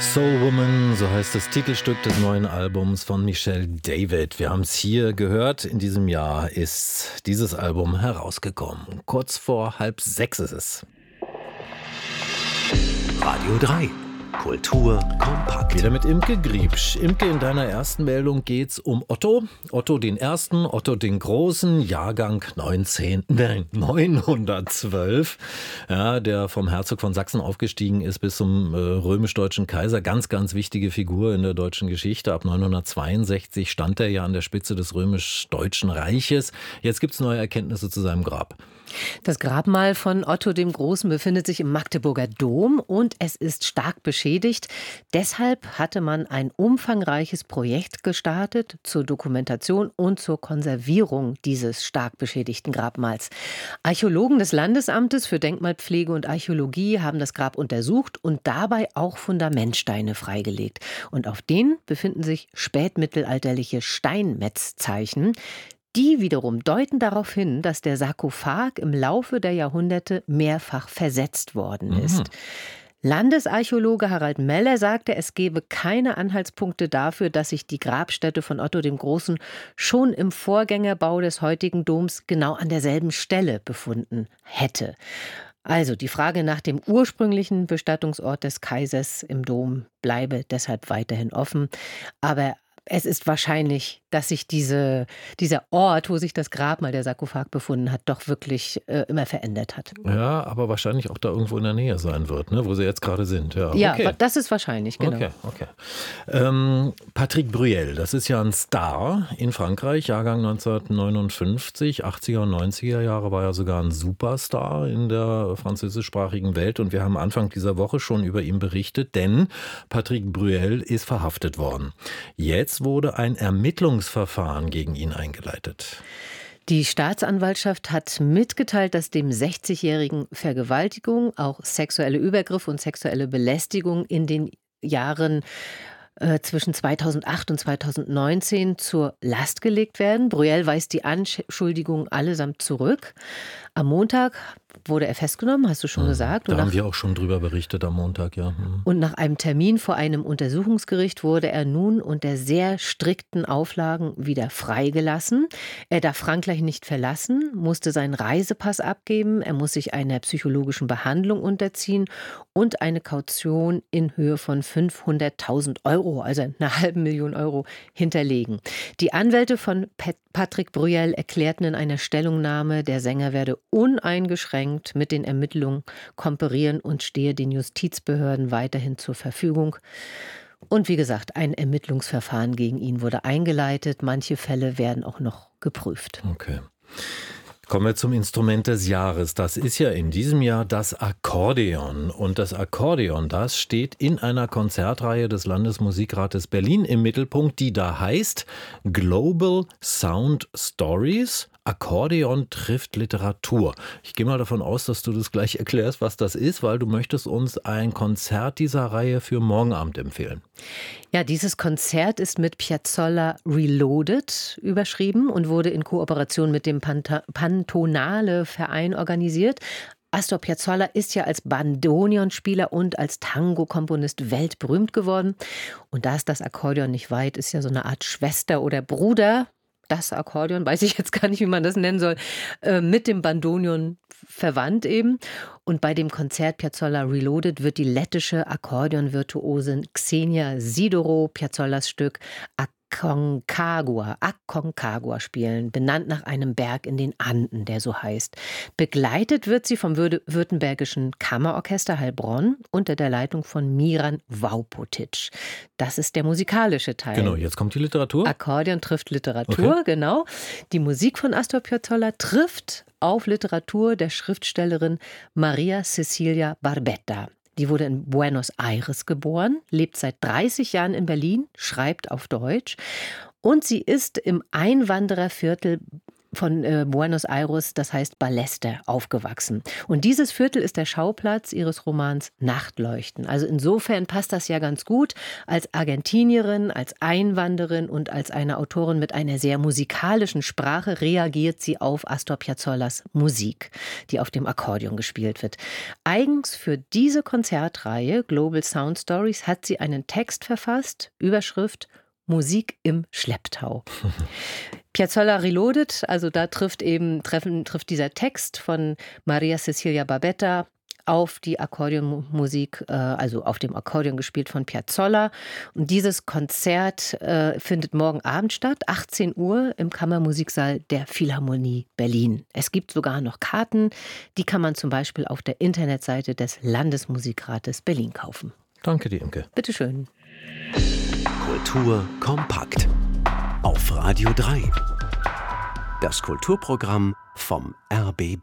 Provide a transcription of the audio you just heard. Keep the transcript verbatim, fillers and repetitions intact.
Soul Woman, so heißt das Titelstück des neuen Albums von Michelle David. Wir haben es hier gehört. In diesem Jahr ist dieses Album herausgekommen. Kurz vor halb sechs ist es. Radio drei. Kultur kompakt. Wieder mit Imke Griebsch. Imke, in deiner ersten Meldung geht's um Otto. Otto den Ersten, Otto den Großen, Jahrgang neunzehn, nein, neunhundertzwölf. Ja, der vom Herzog von Sachsen aufgestiegen ist bis zum äh, römisch-deutschen Kaiser. Ganz, ganz wichtige Figur in der deutschen Geschichte. Ab neunhundertzweiundsechzig stand er ja an der Spitze des römisch-deutschen Reiches. Jetzt gibt's neue Erkenntnisse zu seinem Grab. Das Grabmal von Otto dem Großen befindet sich im Magdeburger Dom und es ist stark beschädigt. Deshalb hatte man ein umfangreiches Projekt gestartet zur Dokumentation und zur Konservierung dieses stark beschädigten Grabmals. Archäologen des Landesamtes für Denkmalpflege und Archäologie haben das Grab untersucht und dabei auch Fundamentsteine freigelegt. Und auf denen befinden sich spätmittelalterliche Steinmetzzeichen. Die wiederum deuten darauf hin, dass der Sarkophag im Laufe der Jahrhunderte mehrfach versetzt worden ist. Mhm. Landesarchäologe Harald Meller sagte, es gebe keine Anhaltspunkte dafür, dass sich die Grabstätte von Otto dem Großen schon im Vorgängerbau des heutigen Doms genau an derselben Stelle befunden hätte. Also die Frage nach dem ursprünglichen Bestattungsort des Kaisers im Dom bleibe deshalb weiterhin offen. Aber es ist wahrscheinlich, dass sich diese, dieser Ort, wo sich das Grabmal der Sarkophag befunden hat, doch wirklich äh, immer verändert hat. Ja, aber wahrscheinlich auch da irgendwo in der Nähe sein wird, ne, wo sie jetzt gerade sind. Ja, ja okay. Das ist wahrscheinlich, genau. Okay, okay. Ähm, Patrick Bruel, das ist ja ein Star in Frankreich, Jahrgang neunzehnhundertneunundfünfzig, achtziger und neunziger Jahre war er sogar ein Superstar in der französischsprachigen Welt und wir haben Anfang dieser Woche schon über ihn berichtet, denn Patrick Bruel ist verhaftet worden. Jetzt wurde ein Ermittlungsverfahren gegen ihn eingeleitet. Die Staatsanwaltschaft hat mitgeteilt, dass dem sechzigjährigen Vergewaltigung, auch sexuelle Übergriffe und sexuelle Belästigung in den Jahren äh, zwischen zweitausendacht und zweitausendneunzehn zur Last gelegt werden. Bruel weist die Anschuldigungen allesamt zurück. Am Montag wurde er festgenommen, hast du schon hm, gesagt. Da und haben nach, wir auch schon drüber berichtet am Montag, ja. Hm. Und nach einem Termin vor einem Untersuchungsgericht wurde er nun unter sehr strikten Auflagen wieder freigelassen. Er darf Frankreich nicht verlassen, musste seinen Reisepass abgeben, er muss sich einer psychologischen Behandlung unterziehen und eine Kaution in Höhe von fünfhunderttausend Euro, also eine halbe Million Euro, hinterlegen. Die Anwälte von Pat- Patrick Bruel erklärten in einer Stellungnahme, der Sänger werde uneingeschränkt mit den Ermittlungen kooperieren und stehe den Justizbehörden weiterhin zur Verfügung. Und wie gesagt, ein Ermittlungsverfahren gegen ihn wurde eingeleitet. Manche Fälle werden auch noch geprüft. Okay. Kommen wir zum Instrument des Jahres. Das ist ja in diesem Jahr das Akkordeon. Und das Akkordeon, das steht in einer Konzertreihe des Landesmusikrates Berlin im Mittelpunkt, die da heißt Global Sound Stories. Akkordeon trifft Literatur. Ich gehe mal davon aus, dass du das gleich erklärst, was das ist, weil du möchtest uns ein Konzert dieser Reihe für morgen Abend empfehlen. Ja, dieses Konzert ist mit Piazzolla Reloaded überschrieben und wurde in Kooperation mit dem Panta- Pantonale-Verein organisiert. Astor Piazzolla ist ja als Bandoneonspieler und als Tango-Komponist weltberühmt geworden. Und da ist das Akkordeon nicht weit, ist ja so eine Art Schwester oder Bruder. Das Akkordeon, weiß ich jetzt gar nicht, wie man das nennen soll, äh, mit dem Bandoneon verwandt eben. Und bei dem Konzert Piazzolla Reloaded wird die lettische Akkordeonvirtuosin Xenia Sidorow Piazzollas Stück Aconcagua, Aconcagua spielen, benannt nach einem Berg in den Anden, der so heißt. Begleitet wird sie vom Würde- württembergischen Kammerorchester Heilbronn unter der Leitung von Miran Vaupotic. Das ist der musikalische Teil. Genau, jetzt kommt die Literatur. Akkordeon trifft Literatur, Okay. genau. Die Musik von Astor Piazzolla trifft auf Literatur der Schriftstellerin Maria Cecilia Barbetta. Die wurde in Buenos Aires geboren, lebt seit dreißig Jahren in Berlin, schreibt auf Deutsch und sie ist im Einwandererviertel von äh, Buenos Aires, das heißt Balleste, aufgewachsen. Und dieses Viertel ist der Schauplatz ihres Romans Nachtleuchten. Also insofern passt das ja ganz gut. Als Argentinierin, als Einwanderin und als eine Autorin mit einer sehr musikalischen Sprache reagiert sie auf Astor Piazzollas Musik, die auf dem Akkordeon gespielt wird. Eigens für diese Konzertreihe Global Sound Stories hat sie einen Text verfasst, Überschrift Musik im Schlepptau. Piazzolla Reloaded, also da trifft eben treffen, trifft dieser Text von Maria Cecilia Barbetta auf die Akkordeonmusik, äh, also auf dem Akkordeon gespielt von Piazzolla. Und dieses Konzert äh, findet morgen Abend statt, achtzehn Uhr im Kammermusiksaal der Philharmonie Berlin. Es gibt sogar noch Karten, die kann man zum Beispiel auf der Internetseite des Landesmusikrates Berlin kaufen. Danke dir, Imke. Bitteschön. Kultur kompakt. Auf Radio drei. Das Kulturprogramm vom R B B.